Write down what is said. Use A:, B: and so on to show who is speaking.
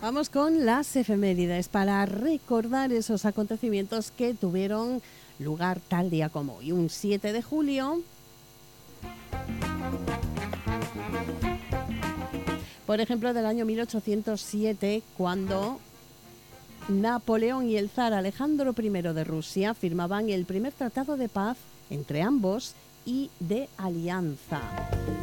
A: Vamos con las efemérides para recordar esos acontecimientos que tuvieron lugar tal día como hoy, un 7 de julio. Por ejemplo, del año 1807, cuando Napoleón y el zar Alejandro I de Rusia firmaban el primer tratado de paz entre ambos y de alianza.